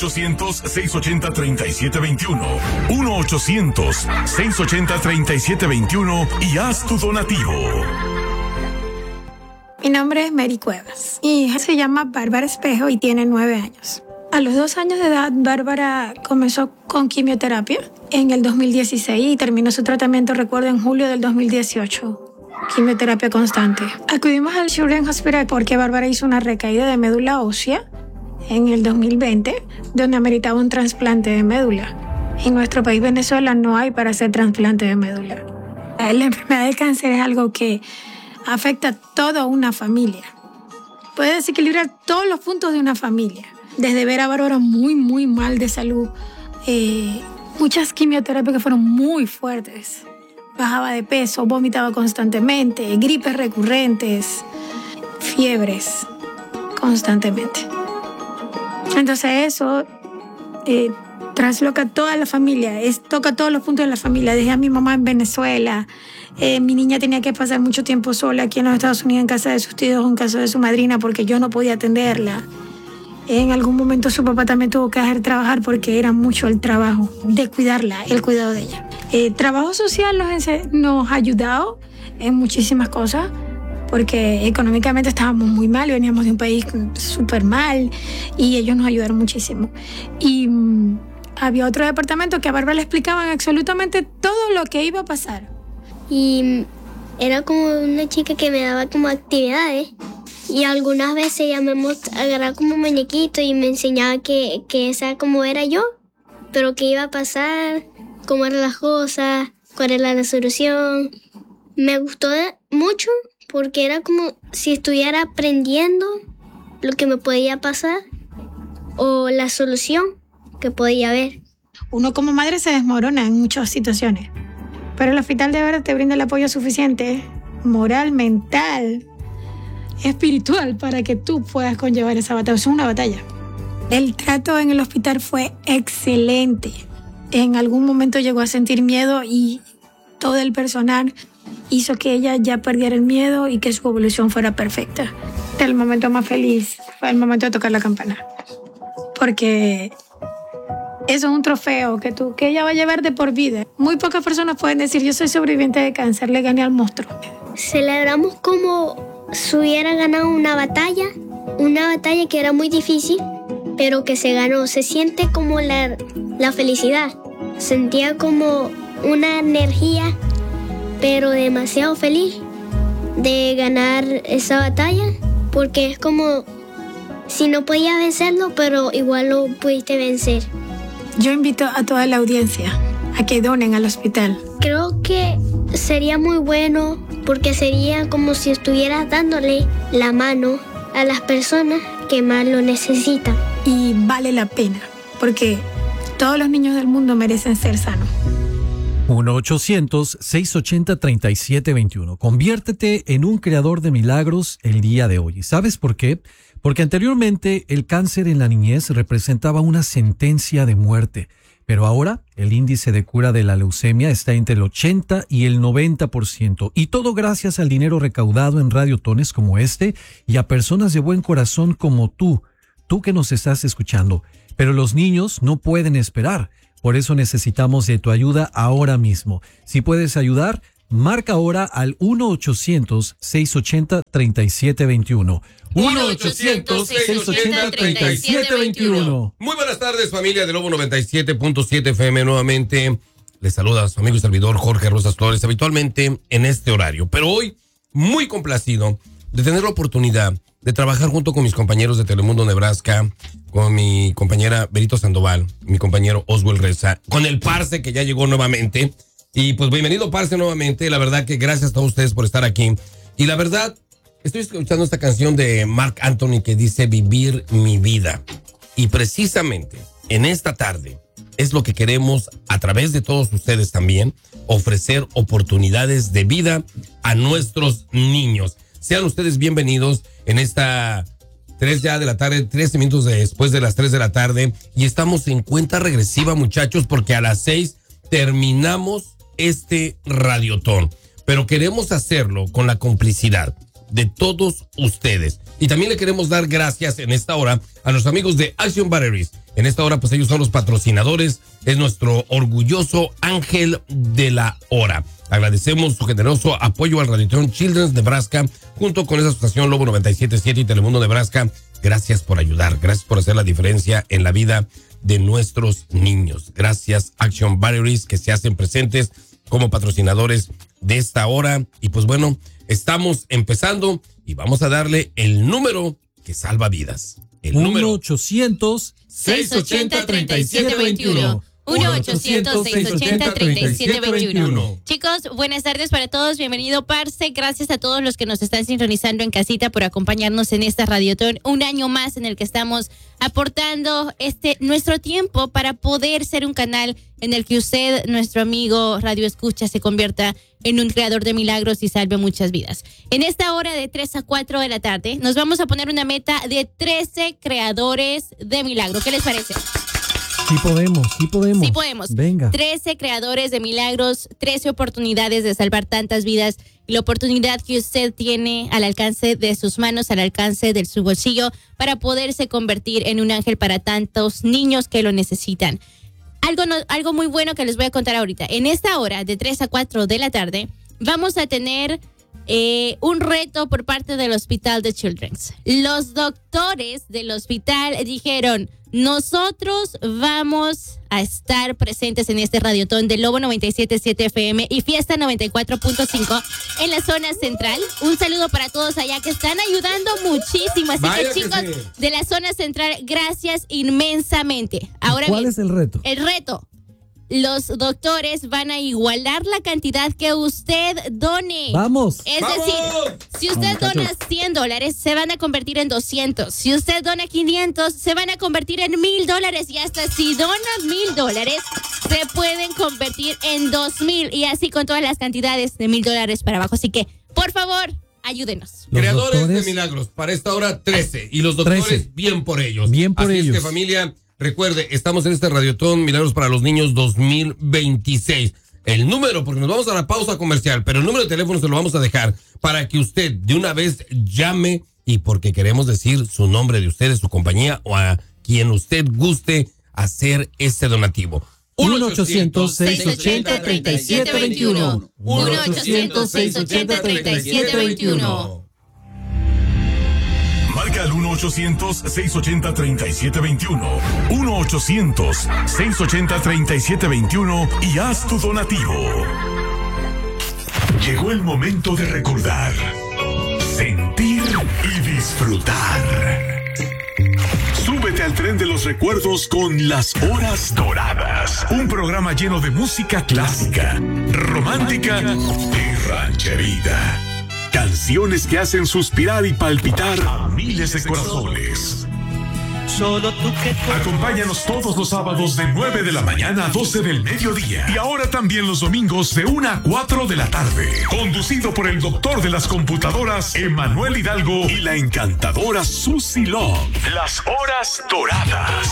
1-800-680-3721. 1-800-680-3721 y haz tu donativo. Mi nombre es Mary Cuevas. Mi hija se llama Bárbara Espejo y tiene 9 años. A los 2 años de edad, Bárbara comenzó con quimioterapia en el 2016 y terminó su tratamiento, recuerdo, en julio del 2018. Quimioterapia constante. Acudimos al Children's Hospital porque Bárbara hizo una recaída de médula ósea en el 2020, donde ameritaba un trasplante de médula. En nuestro país, Venezuela, no hay para hacer trasplante de médula. La enfermedad del cáncer es algo que afecta a toda una familia. Puede desequilibrar todos los puntos de una familia. Desde ver a Bárbara muy, muy mal de salud, muchas quimioterapias que fueron muy fuertes. Bajaba de peso, vomitaba constantemente, gripes recurrentes, fiebres constantemente. Entonces eso trasloca toda la familia, toca todos los puntos de la familia. Dejé a mi mamá en Venezuela. Mi niña tenía que pasar mucho tiempo sola aquí en los Estados Unidos en casa de sus tíos o en casa de su madrina porque yo no podía atenderla. En algún momento su papá también tuvo que dejar de trabajar porque era mucho el trabajo de cuidarla, el cuidado de ella. Trabajo social nos ha ayudado en muchísimas cosas porque económicamente estábamos muy mal, veníamos de un país súper mal y ellos nos ayudaron muchísimo. Y había otro departamento que a Bárbara le explicaban absolutamente todo lo que iba a pasar. Y era como una chica que me daba como actividades. Y algunas veces ella me agarraba como muñequito y me enseñaba que esa como era yo, pero qué iba a pasar, cómo eran las cosas, cuál era la solución. Me gustó mucho porque era como si estuviera aprendiendo lo que me podía pasar o la solución que podía haber. Uno como madre se desmorona en muchas situaciones, pero el hospital de verdad te brinda el apoyo suficiente, moral, mental, espiritual, para que tú puedas conllevar esa batalla. Es una batalla. El trato en el hospital fue excelente. En algún momento llegó a sentir miedo y todo el personal hizo que ella ya perdiera el miedo y que su evolución fuera perfecta. El momento más feliz fue el momento de tocar la campana. Porque eso es un trofeo que ella va a llevar de por vida. Muy pocas personas pueden decir, yo soy sobreviviente de cáncer, le gané al monstruo. Celebramos como si hubiera ganado una batalla que era muy difícil, pero que se ganó. Se siente como la felicidad. Sentía como una energía, pero demasiado feliz de ganar esa batalla, porque es como si no podías vencerlo, pero igual lo pudiste vencer. Yo invito a toda la audiencia a que donen al hospital. Creo que sería muy bueno porque sería como si estuvieras dándole la mano a las personas que más lo necesitan. Y vale la pena, porque todos los niños del mundo merecen ser sanos. 1-800-680-3721. Conviértete en un creador de milagros el día de hoy. ¿Y sabes por qué? Porque anteriormente el cáncer en la niñez representaba una sentencia de muerte. Pero ahora el índice de cura de la leucemia está entre el 80 y el 90%. Y todo gracias al dinero recaudado en radiotones como este y a personas de buen corazón como tú que nos estás escuchando. Pero los niños no pueden esperar. Por eso necesitamos de tu ayuda ahora mismo. Si puedes ayudar, marca ahora al 1-800-680-3721. 1-800-680-3721. Muy buenas tardes, familia de Lobo 97.7 FM. Nuevamente les saluda a su amigo y servidor Jorge Rosas Flores, habitualmente en este horario. Pero hoy, muy complacido de tener la oportunidad de trabajar junto con mis compañeros de Telemundo Nebraska, con mi compañera Berito Sandoval, mi compañero Oswald Reza, con el Parce que ya llegó nuevamente. Y pues bienvenido, Parce, nuevamente. La verdad que gracias a todos ustedes por estar aquí. Y la verdad, estoy escuchando esta canción de Marc Anthony que dice Vivir mi vida. Y precisamente en esta tarde es lo que queremos, a través de todos ustedes también, ofrecer oportunidades de vida a nuestros niños. Sean ustedes bienvenidos en esta 3 ya de la tarde, 13 minutos después de las 3 de la tarde. Y estamos en cuenta regresiva, muchachos, porque a las 6 terminamos este radiotón. Pero queremos hacerlo con la complicidad de todos ustedes. Y también le queremos dar gracias en esta hora a los amigos de Action Batteries. En esta hora, pues ellos son los patrocinadores, es nuestro orgulloso ángel de la hora. Agradecemos su generoso apoyo al Radiotón Children's Nebraska, junto con esa asociación Lobo 97.7 y Telemundo Nebraska. Gracias por ayudar, gracias por hacer la diferencia en la vida de nuestros niños. Gracias Action Batteries, que se hacen presentes como patrocinadores de esta hora. Y pues bueno, estamos empezando y vamos a darle el número que salva vidas. El número 1-800-680-3721. 1-800-680-3721. Chicos, buenas tardes para todos. Bienvenido, parce. Gracias a todos los que nos están sintonizando en casita por acompañarnos en esta Radiotón. Un año más en el que estamos aportando nuestro tiempo para poder ser un canal en el que usted, nuestro amigo Radio Escucha, se convierta en un creador de milagros y salve muchas vidas. En esta hora de 3 a 4 de la tarde nos vamos a poner una meta de 13 creadores de milagros. ¿Qué les parece? Sí podemos. Sí podemos. Venga. 13 creadores de milagros, 13 oportunidades de salvar tantas vidas. Y la oportunidad que usted tiene al alcance de sus manos, al alcance de su bolsillo, para poderse convertir en un ángel para tantos niños que lo necesitan. Algo muy bueno que les voy a contar ahorita. En esta hora, de 3 a 4 de la tarde, vamos a tener un reto por parte del Hospital de Children's. Los doctores del hospital dijeron: nosotros vamos a estar presentes en este Radiotón de Lobo 97.7 FM y Fiesta 94.5 en la zona central. Un saludo para todos allá que están ayudando muchísimo. Así que chicos de la zona central, gracias inmensamente. Ahora ¿Cuál es el reto? El reto: los doctores van a igualar la cantidad que usted done. ¡Vamos! Es decir, si usted dona $100, se van a convertir en 200. Si usted dona 500, se van a convertir en $1,000. Y hasta si dona $1,000, se pueden convertir en 2,000. Y así con todas las cantidades de $1,000 para abajo. Así que, por favor, ayúdenos. Creadores de milagros, para esta hora 13. Y los doctores, 13. Bien por ellos. Bien por ellos. Así es que, familia, recuerde, estamos en este Radiotón Milagros para los Niños 2026. El número, porque nos vamos a la pausa comercial, pero el número de teléfono se lo vamos a dejar para que usted de una vez llame, y porque queremos decir su nombre de usted, de su compañía o a quien usted guste hacer este donativo. 1-800-680-3721. 1-800-680-3721. Marca al 1-800-680-3721. 1-800-680-3721 y haz tu donativo. Llegó el momento de recordar, sentir y disfrutar. Súbete al tren de los recuerdos con Las Horas Doradas. Un programa lleno de música clásica, romántica y rancherita. Canciones que hacen suspirar y palpitar a miles de corazones. Acompáñanos todos los sábados de 9 de la mañana a 12 del mediodía. Y ahora también los domingos de 1 a 4 de la tarde. Conducido por el doctor de las computadoras, Emanuel Hidalgo, y la encantadora Susie Love. Las Horas Doradas.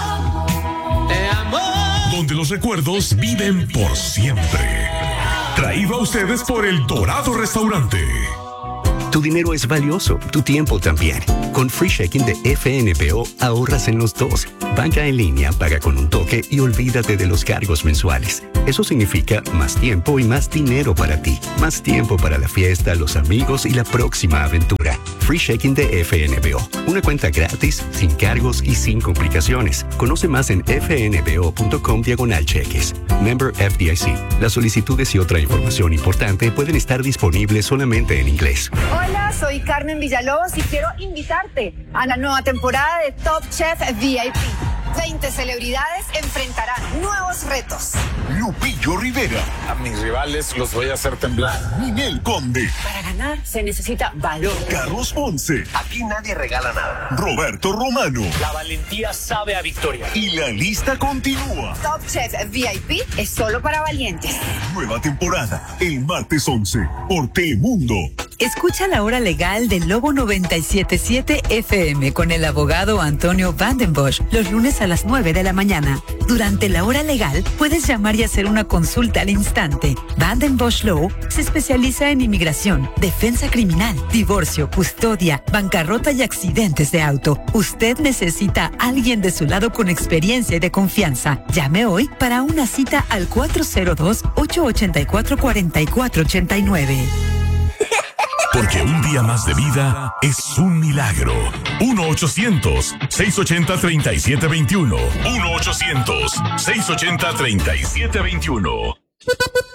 Donde los recuerdos viven por siempre. Traído a ustedes por El Dorado Restaurante. Tu dinero es valioso, tu tiempo también. Con Free Checking de FNBO ahorras en los dos. Banca en línea, paga con un toque y olvídate de los cargos mensuales. Eso significa más tiempo y más dinero para ti. Más tiempo para la fiesta, los amigos y la próxima aventura. Free Checking de FNBO. Una cuenta gratis, sin cargos y sin complicaciones. Conoce más en fnbo.com/cheques. Member FDIC. Las solicitudes y otra información importante pueden estar disponibles solamente en inglés. Hola, soy Carmen Villalobos y quiero invitarte a la nueva temporada de Top Chef VIP. 20 celebridades enfrentarán nuevos retos. Lupillo Rivera. A mis rivales los voy a hacer temblar. Ninel Conde. Para ganar se necesita valor. Carlos Ponce. Aquí nadie regala nada. Roberto Romano. La valentía sabe a victoria. Y la lista continúa. Top Chef VIP es solo para valientes. Nueva temporada, el martes 11, por Telemundo. Escucha la hora legal de Lobo 97.7 FM con el abogado Antonio Vandenbosch los lunes a las 9 de la mañana. Durante la hora legal puedes llamar y hacer una consulta al instante. Vandenbosch Law se especializa en inmigración, defensa criminal, divorcio, custodia, bancarrota y accidentes de auto. Usted necesita a alguien de su lado con experiencia y de confianza. Llame hoy para una cita al 402-884-4489. Porque un día más de vida es un milagro. 1-800-680-3721. 1-800-680-3721.